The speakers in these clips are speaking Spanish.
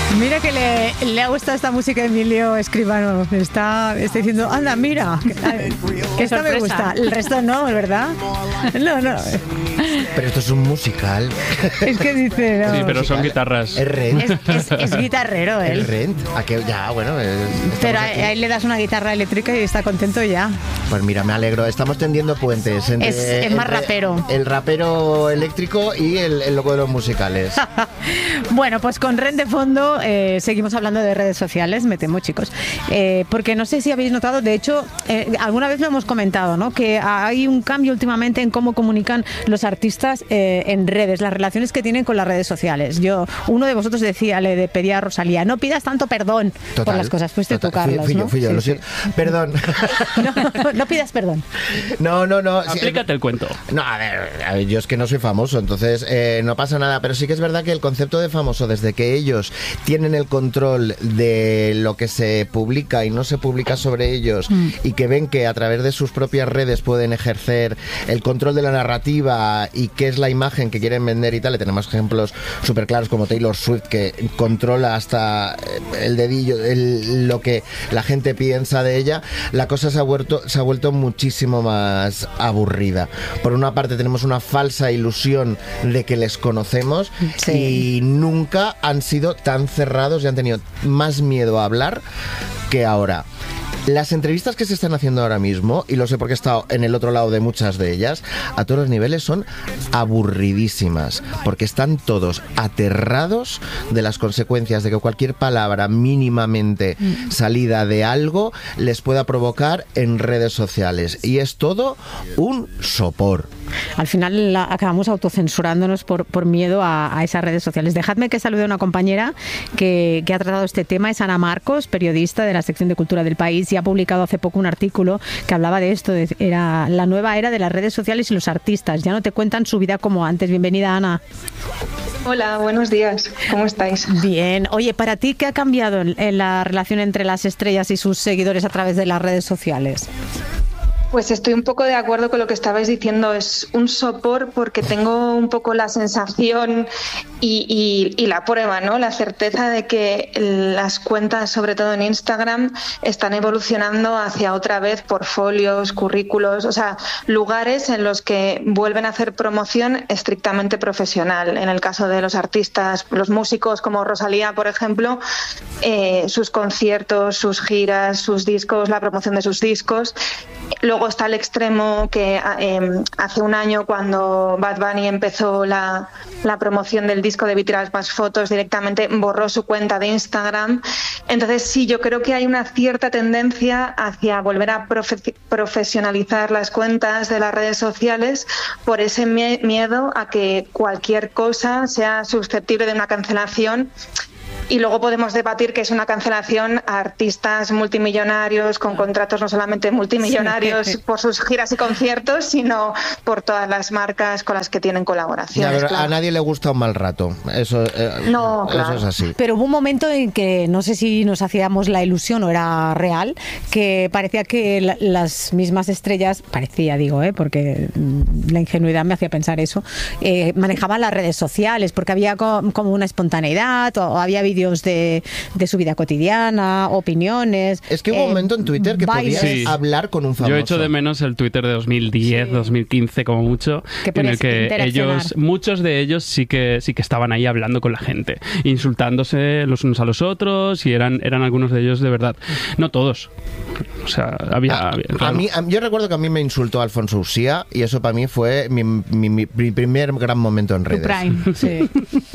Mira que le ha gustado esta música a Emilio Escribano. Está diciendo, anda, mira, que esta me gusta. El resto no, ¿verdad? No. Pero esto es un musical. Es que dice... No. Sí, pero son guitarras. Es Rent. Es guitarrero, él. Es Rent. Ya, bueno. Pero a él le das una guitarra eléctrica y está contento ya. Pues mira, me alegro. Estamos tendiendo puentes entre... Es más rapero. El rapero eléctrico y el loco de los musicales. Bueno, pues con Rent de fondo seguimos hablando de redes sociales, me temo, chicos. Porque no sé si habéis notado, de hecho, alguna vez lo hemos comentado, ¿no? Que hay un cambio últimamente en cómo comunican los artistas en redes, las relaciones que tienen con las redes sociales. Uno de vosotros le pedía a Rosalía, no pidas tanto perdón por las cosas. Fuiste tú, Carlos, fui ¿no? Fui yo, sí, lo siento. Perdón. No pidas perdón. No. Aplícate el cuento. No, a ver, yo es que no soy famoso, entonces no pasa nada, pero sí que es verdad que el concepto de famoso, desde que ellos tienen el control de lo que se publica y no se publica sobre ellos, y que ven que a través de sus propias redes pueden ejercer el control de la narrativa y qué es la imagen que quieren vender y tal. Le tenemos ejemplos súper claros como Taylor Swift, que controla hasta el dedillo lo que la gente piensa de ella. La cosa se ha vuelto muchísimo más aburrida. Por una parte tenemos una falsa ilusión de que les conocemos, y nunca han sido tan cerrados y han tenido más miedo a hablar que ahora. Las entrevistas que se están haciendo ahora mismo, y lo sé porque he estado en el otro lado de muchas de ellas, a todos los niveles son aburridísimas, porque están todos aterrados de las consecuencias de que cualquier palabra mínimamente salida de algo les pueda provocar en redes sociales, y es todo un sopor. Al final acabamos autocensurándonos por miedo a esas redes sociales. Dejadme que salude a una compañera que ha tratado este tema. Es Ana Marcos, periodista de la sección de Cultura del País, y ha publicado hace poco un artículo que hablaba de esto. Era la nueva era de las redes sociales y los artistas. Ya no te cuentan su vida como antes. Bienvenida, Ana. Hola, buenos días. ¿Cómo estáis? Bien. Oye, ¿para ti qué ha cambiado en la relación entre las estrellas y sus seguidores a través de las redes sociales? Pues estoy un poco de acuerdo con lo que estabais diciendo. Es un sopor porque tengo un poco la sensación y la prueba, ¿no? La certeza de que las cuentas, sobre todo en Instagram, están evolucionando hacia otra vez portfolios, currículos, o sea, lugares en los que vuelven a hacer promoción estrictamente profesional. En el caso de los artistas, los músicos como Rosalía, por ejemplo, sus conciertos, sus giras, sus discos, la promoción de sus discos. Luego está el extremo que hace un año, cuando Bad Bunny empezó la promoción del disco de Tiras Más Fotos, directamente borró su cuenta de Instagram. Entonces sí, yo creo que hay una cierta tendencia hacia volver a profesionalizar las cuentas de las redes sociales por ese miedo a que cualquier cosa sea susceptible de una cancelación. Y luego podemos debatir que es una cancelación a artistas multimillonarios con contratos no solamente multimillonarios por sus giras y conciertos, sino por todas las marcas con las que tienen colaboraciones. Claro. A nadie le gusta un mal rato. Eso es así. Pero hubo un momento en que no sé si nos hacíamos la ilusión o era real, que parecía que las mismas estrellas, porque la ingenuidad me hacía pensar eso, manejaban las redes sociales porque había como una espontaneidad, o había vídeos de su vida cotidiana, opiniones. Es que hubo un momento en Twitter que podías hablar con un famoso. Yo echo de menos el Twitter de 2010, 2015 como mucho, en el que muchos de ellos sí que estaban ahí hablando con la gente, insultándose los unos a los otros, y eran algunos de ellos de verdad. No todos. O sea, había claro. Yo recuerdo que a mí me insultó Alfonso Usía, y eso para mí fue mi primer gran momento en redes. Tu prime, sí.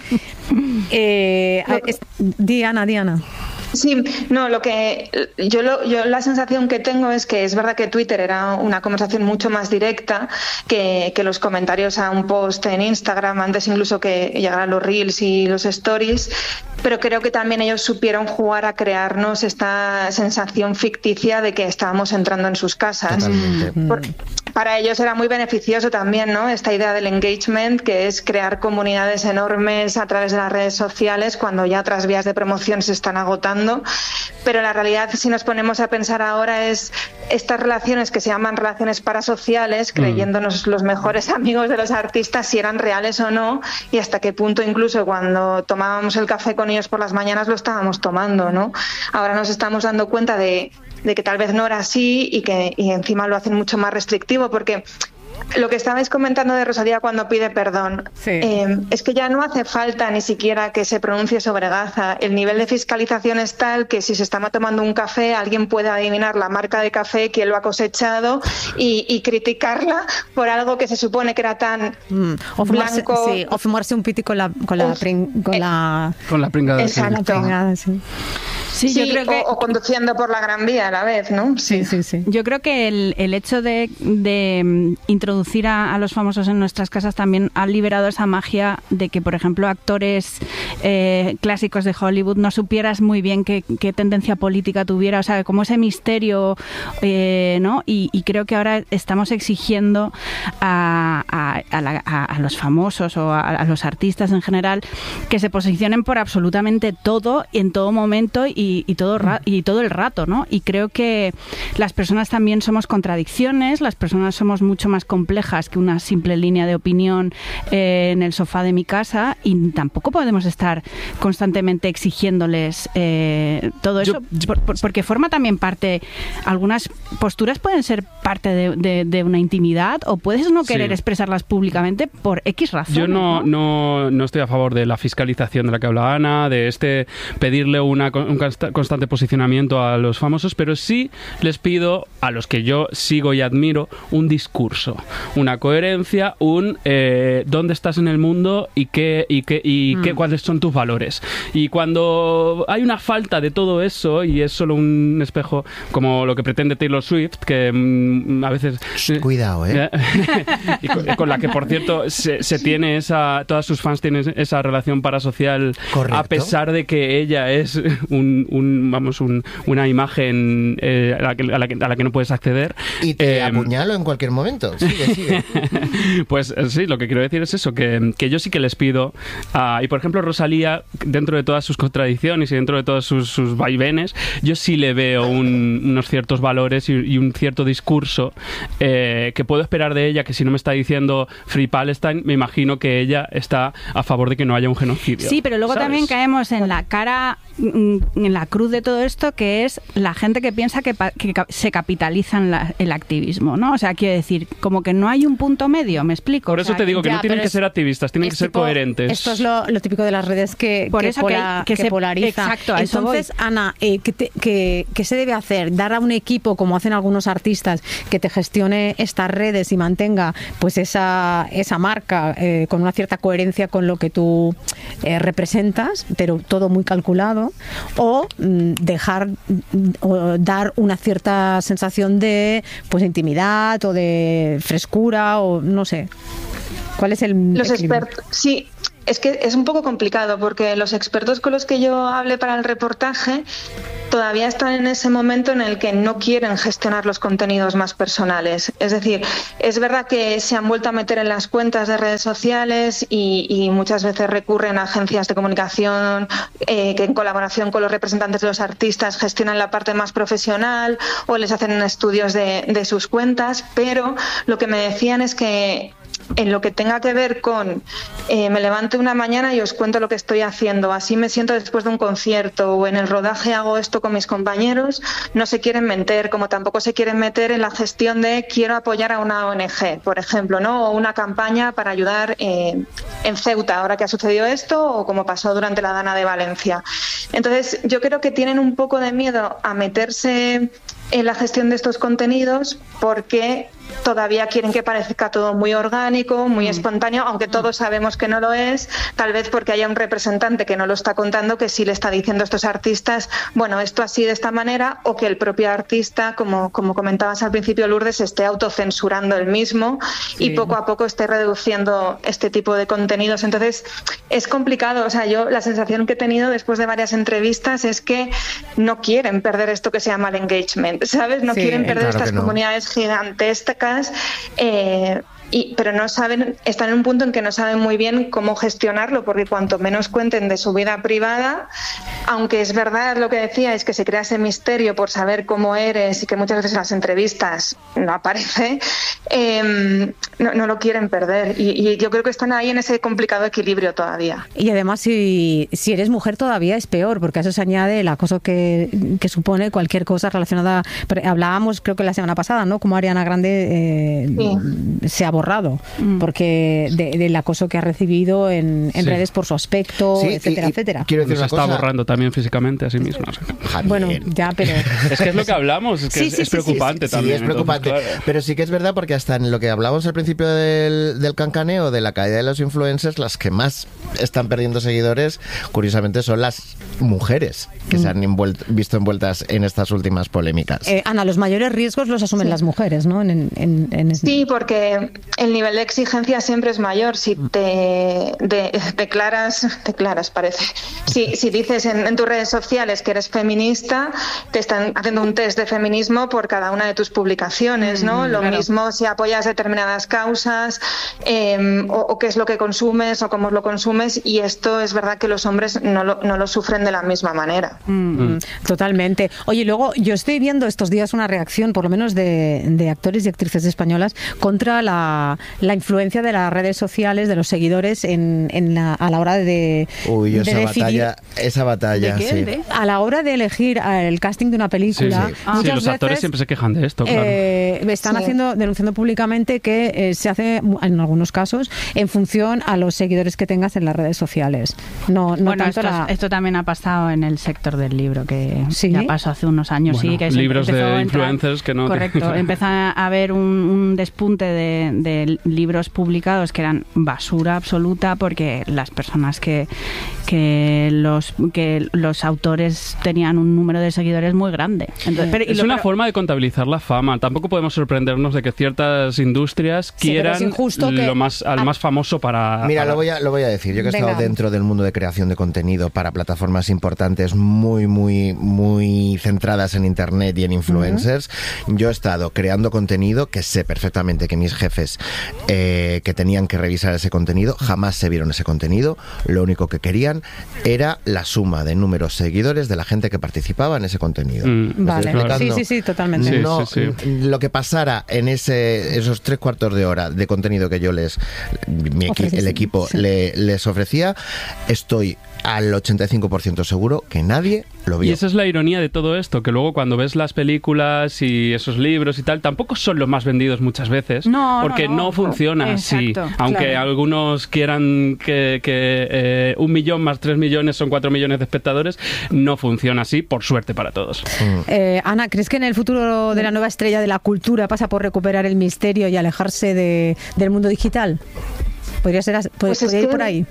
Diana. Sí, no, lo que yo la sensación que tengo es que es verdad que Twitter era una conversación mucho más directa que los comentarios a un post en Instagram, antes incluso que llegaran los Reels y los Stories, pero creo que también ellos supieron jugar a crearnos esta sensación ficticia de que estábamos entrando en sus casas. para ellos era muy beneficioso también, ¿no? Esta idea del engagement, que es crear comunidades enormes a través de las redes sociales cuando ya otras vías de promoción se están agotando. Pero la realidad, si nos ponemos a pensar ahora, es estas relaciones que se llaman relaciones parasociales, creyéndonos los mejores amigos de los artistas, si eran reales o no, y hasta qué punto incluso cuando tomábamos el café con ellos por las mañanas lo estábamos tomando, ¿no? Ahora nos estamos dando cuenta de que tal vez no era así y encima lo hacen mucho más restrictivo, porque lo que estabais comentando de Rosalía cuando pide perdón, es que ya no hace falta ni siquiera que se pronuncie sobre Gaza. El nivel de fiscalización es tal que si se está tomando un café, alguien puede adivinar la marca de café, quién lo ha cosechado y criticarla por algo que se supone que era tan blanco. O fumarse un piti con la pringada. Exacto. Sí, yo creo que... o conduciendo por la Gran Vía a la vez, ¿no? Sí. Yo creo que el hecho de introducir a los famosos en nuestras casas también ha liberado esa magia de que, por ejemplo, actores clásicos de Hollywood no supieras muy bien qué tendencia política tuviera, o sea, como ese misterio, ¿no? Y creo que ahora estamos exigiendo a los famosos o a los artistas en general que se posicionen por absolutamente todo, en todo momento y todo el rato, ¿no? Y creo que las personas también somos contradicciones, las personas somos mucho más complejas que una simple línea de opinión en el sofá de mi casa, y tampoco podemos estar constantemente exigiéndoles todo eso, porque forma también parte, algunas posturas pueden ser parte de una intimidad, o puedes no querer expresarlas públicamente por X razón. Yo no estoy a favor de la fiscalización de la que habla Ana, de pedirle un constante posicionamiento a los famosos, pero sí les pido, a los que yo sigo y admiro, un discurso, una coherencia, dónde estás en el mundo y cuáles son tus valores. Y cuando hay una falta de todo eso y es solo un espejo, como lo que pretende Taylor Swift, que a veces... Cuidado, y con la que, por cierto, se tiene todas sus fans tienen esa relación parasocial. Correcto. A pesar de que ella es una imagen a la que no puedes acceder. Y te apuñalo en cualquier momento. Sigue. Pues sí, lo que quiero decir es eso, que yo sí que les pido, y por ejemplo Rosalía, dentro de todas sus contradicciones y dentro de todos sus vaivenes, yo sí le veo unos ciertos valores y un cierto discurso que puedo esperar de ella, que si no me está diciendo Free Palestine, me imagino que ella está a favor de que no haya un genocidio. Sí, pero luego también caemos en la en la cruz de todo esto, que es la gente que piensa que se capitaliza en el activismo, ¿no? O sea, quiero decir, como que no hay un punto medio, ¿me explico? Por eso te digo que no tienen que ser activistas, tienen que ser coherentes. Esto es lo típico de las redes que se polariza. Exacto, a entonces, Ana, ¿qué se debe hacer? ¿Dar a un equipo, como hacen algunos artistas, que te gestione estas redes y mantenga pues esa marca con una cierta coherencia con lo que tú representas, pero todo muy calculado? O dar una cierta sensación de pues intimidad o de frescura, o no sé. ¿Cuál es los expertos? Sí, es que es un poco complicado, porque los expertos con los que yo hablé para el reportaje todavía están en ese momento en el que no quieren gestionar los contenidos más personales. Es decir, es verdad que se han vuelto a meter en las cuentas de redes sociales y muchas veces recurren a agencias de comunicación que en colaboración con los representantes de los artistas gestionan la parte más profesional o les hacen estudios de sus cuentas, pero lo que me decían es que en lo que tenga que ver con me levanto una mañana y os cuento lo que estoy haciendo, así me siento después de un concierto, o en el rodaje hago esto con mis compañeros, no se quieren meter, como tampoco se quieren meter en la gestión de quiero apoyar a una ONG, por ejemplo, ¿no? O una campaña para ayudar en Ceuta, ahora que ha sucedido esto, o como pasó durante la Dana de Valencia. Entonces, yo creo que tienen un poco de miedo a meterse en la gestión de estos contenidos porque todavía quieren que parezca todo muy orgánico, muy espontáneo, aunque todos sabemos que no lo es, tal vez porque haya un representante que no lo está contando, que sí le está diciendo a estos artistas, bueno, esto así de esta manera, o que el propio artista, como comentabas al principio, Lourdes, se esté autocensurando él mismo y poco a poco esté reduciendo este tipo de contenidos. Entonces, es complicado. O sea, yo la sensación que he tenido después de varias entrevistas es que no quieren perder esto que se llama el engagement, ¿sabes? No quieren perder estas comunidades gigantescas, pero no saben, están en un punto en que no saben muy bien cómo gestionarlo, porque cuanto menos cuenten de su vida privada, aunque es verdad lo que decía, es que se crea ese misterio por saber cómo eres y que muchas veces en las entrevistas no aparece, no lo quieren perder, y yo creo que están ahí en ese complicado equilibrio todavía. Y además si eres mujer todavía es peor, porque a eso se añade el acoso que supone cualquier cosa relacionada. Hablábamos, creo que la semana pasada, ¿no? Como Ariana Grande se ha borrado porque del acoso que ha recibido en redes por su aspecto, etcétera, etcétera. Quiero decir, se está borrando también físicamente a sí misma. Bueno, ya, pero es que es lo que hablamos, es que es preocupante también. Sí, es preocupante. Entonces, claro. Pero sí que es verdad, porque hasta en lo que hablábamos al principio del cancaneo, de la caída de los influencers, las que más están perdiendo seguidores, curiosamente, son las mujeres que se han visto envueltas en estas últimas polémicas. Ana, los mayores riesgos los asumen las mujeres, ¿no? Sí, porque el nivel de exigencia siempre es mayor. Si te declaras parece. Si dices en tus redes sociales que eres feminista, te están haciendo un test de feminismo por cada una de tus publicaciones, ¿no? Lo mismo si apoyas determinadas causas, o qué es lo que consumes o cómo lo consumes, y esto es verdad que los hombres no lo sufren de la misma manera. Totalmente. Oye, luego yo estoy viendo estos días una reacción, por lo menos de actores y actrices españolas, contra la influencia de las redes sociales, de los seguidores a la hora de esa batalla, ¿De qué? sí. ¿De? A la hora de elegir el casting de una película, sí. muchas Los actores veces, siempre se quejan de esto, claro. Están denunciando públicamente que se hace, en algunos casos, en función a los seguidores que tengas en las redes sociales. Esto también ha pasado en el sector del libro, que ya pasó hace unos años. Que libros de influencers que no... Correcto, empezó a haber un despunte de libros publicados que eran basura absoluta, porque las personas que los autores tenían un número de seguidores muy grande. Entonces, es una forma de contabilizar la fama. Tampoco podemos sorprendernos de que ciertas industrias quieran al más famoso para... Mira, lo voy a decir. Yo que he estado dentro del mundo de creación de contenido para plataformas importantes muy, muy, muy centradas en Internet y en influencers, yo he estado creando contenido que sé perfectamente que mis jefes que tenían que revisar ese contenido jamás se vieron ese contenido. Lo único que querían era la suma de números seguidores de la gente que participaba en ese contenido. Vale, sí, totalmente. Lo que pasara en esos 3/4 de hora de contenido que yo el equipo les ofrecía, estoy al 85% seguro que nadie lo vio. Y esa es la ironía de todo esto, que luego cuando ves las películas y esos libros y tal, tampoco son los más vendidos muchas veces, porque no funciona así. Aunque algunos quieran que 1 millón más 3 millones son 4 millones de espectadores, no funciona así, por suerte para todos. Ana, ¿crees que en el futuro de la nueva estrella de la cultura pasa por recuperar el misterio y alejarse del mundo digital? ¿Podría ir por ahí?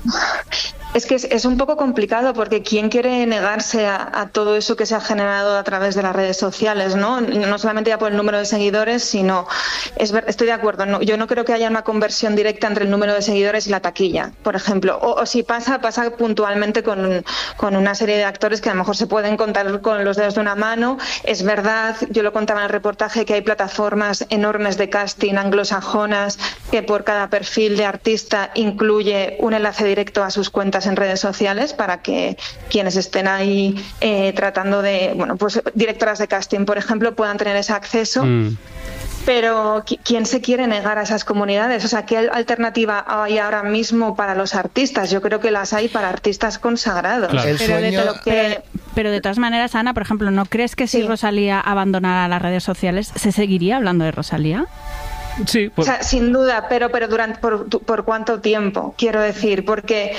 Es que es un poco complicado, porque ¿quién quiere negarse a todo eso que se ha generado a través de las redes sociales, ¿no? No solamente ya por el número de seguidores, sino... estoy de acuerdo, yo no creo que haya una conversión directa entre el número de seguidores y la taquilla, por ejemplo. O si pasa puntualmente con una serie de actores que a lo mejor se pueden contar con los dedos de una mano. Es verdad, yo lo contaba en el reportaje, que hay plataformas enormes de casting anglosajonas que por cada perfil de artista incluye un enlace directo a sus cuentas en redes sociales, para que quienes estén ahí tratando de, directoras de casting, por ejemplo, puedan tener ese acceso. Pero ¿quién se quiere negar a esas comunidades? O sea, ¿qué alternativa hay ahora mismo para los artistas? Yo creo que las hay para artistas consagrados. Claro. Pero de todas maneras, Ana, por ejemplo, ¿no crees que si Rosalía abandonara las redes sociales, se seguiría hablando de Rosalía? Sí, o sea, sin duda, pero ¿por cuánto tiempo? Quiero decir, porque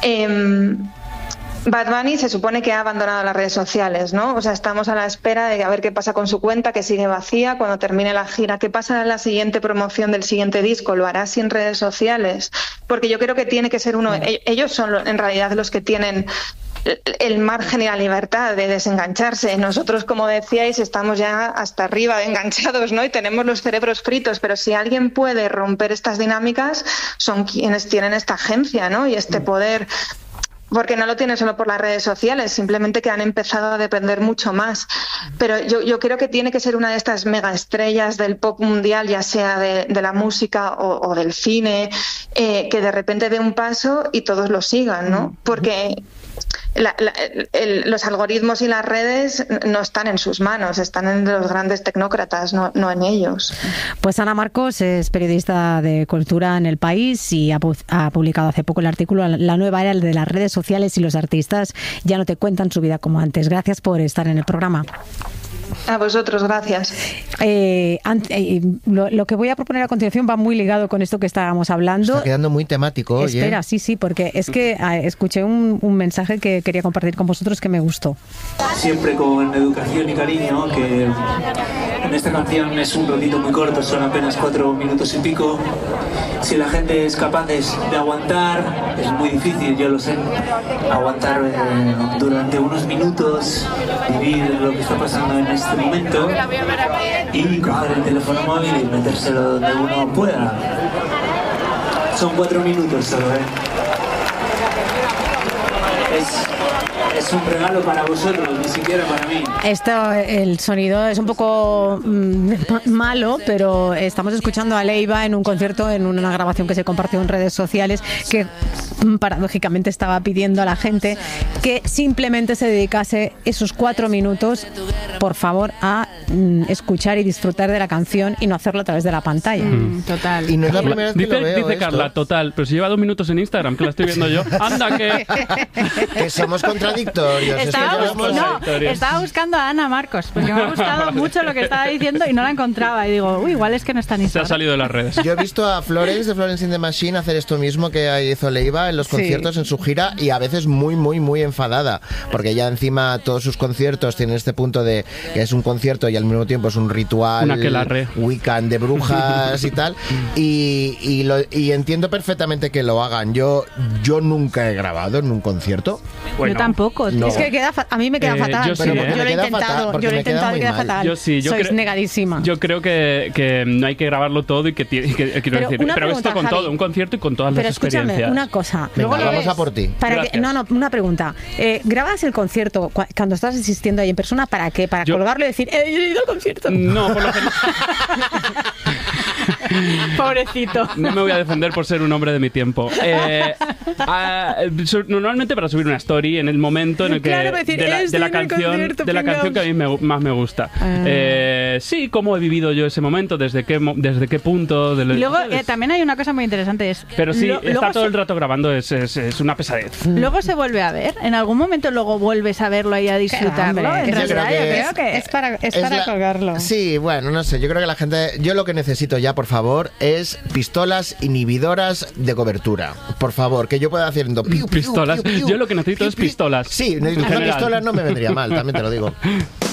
Bad Bunny se supone que ha abandonado las redes sociales, ¿no? O sea, estamos a la espera de a ver qué pasa con su cuenta, que sigue vacía cuando termine la gira. ¿Qué pasa en la siguiente promoción del siguiente disco? ¿Lo hará sin redes sociales? Porque yo creo que tiene que ser ellos son en realidad los que tienen el margen y la libertad de desengancharse. Nosotros, como decíais, estamos ya hasta arriba de enganchados, ¿no? Y tenemos los cerebros fritos, pero si alguien puede romper estas dinámicas, son quienes tienen esta agencia, ¿no? Y este poder porque no lo tiene solo por las redes sociales, simplemente que han empezado a depender mucho más. Pero yo creo que tiene que ser una de estas mega estrellas del pop mundial, ya sea de la música o del cine, que de repente dé un paso y todos lo sigan, ¿no? Porque los algoritmos y las redes no están en sus manos, están en los grandes tecnócratas, no en ellos. Pues Ana Marcos es periodista de cultura en El País y ha publicado hace poco el artículo La nueva era de las redes sociales y los artistas ya no te cuentan su vida como antes. Gracias por estar en el programa. A vosotros, gracias. Lo que voy a proponer a continuación va muy ligado con esto que estábamos hablando. Está quedando muy temático hoy. Espera, sí, porque es que escuché un mensaje que quería compartir con vosotros que me gustó. Siempre con educación y cariño, que en esta canción es un ratito muy corto, son apenas 4 minutos y pico. Si la gente es capaz de aguantar, es muy difícil, yo lo sé, aguantar durante unos minutos, vivir lo que está pasando en este momento y coger el teléfono móvil y metérselo donde uno pueda. Son 4 minutos solo, Es un regalo para vosotros, ni siquiera para mí. El sonido es un poco malo, pero estamos escuchando a Leiva en un concierto, en una grabación que se compartió en redes sociales, que paradójicamente estaba pidiendo a la gente que simplemente se dedicase esos 4 minutos, por favor, a escuchar y disfrutar de la canción y no hacerlo a través de la pantalla. Total. Y no es la primera vez que lo veo. Dice Carla, total, pero si lleva 2 minutos en Instagram, que la estoy viendo yo. ¡Anda, que! Que somos contradictorios. Estaba buscando a Ana Marcos, porque me ha gustado mucho lo que estaba diciendo y no la encontraba. Y digo, igual es que no está en Instagram. Se ha salido de las redes. Yo he visto a Florence de Florence in the Machine hacer esto mismo que hizo Leiva en los conciertos, en su gira, y a veces muy, muy, muy enfadada, porque ya encima todos sus conciertos tienen este punto de que es un concierto y al mismo tiempo es un ritual Wiccan de brujas y tal, y entiendo perfectamente que lo hagan. Yo nunca he grabado en un concierto. Bueno, yo tampoco. No. Es que a mí me queda fatal. Yo sí, yo lo he intentado y queda fatal. Yo sí, sois negadísima. Yo creo que no hay que grabarlo todo y que quiero decir, pero esto con Javi, todo, un concierto y con todas las experiencias. Pero escúchame, una cosa. Venga, vamos a por ti. Una pregunta. ¿Grabas el concierto cuando estás asistiendo ahí en persona? ¿Para qué? ¿Para colgarlo y decir, he ido al concierto? No, por lo general. Pobrecito. No me voy a defender por ser un hombre de mi tiempo. Normalmente para subir una story en el momento en el que de la canción que a mí más me gusta. Sí, cómo he vivido yo ese momento, desde qué punto. Y luego también hay una cosa muy interesante. Pero sí, está todo el rato grabando, es una pesadez. Luego se vuelve a ver. En algún momento luego vuelves a verlo y a disfrutarlo. En realidad, yo creo que es para colgarlo. Sí, bueno, no sé. Yo creo que la gente... Yo lo que necesito ya, por favor, es pistolas inhibidoras de cobertura. Por favor, que yo pueda haciendo pistolas. Yo lo que necesito es pistolas. Sí, necesito pistolas, no me vendría mal, también te lo digo.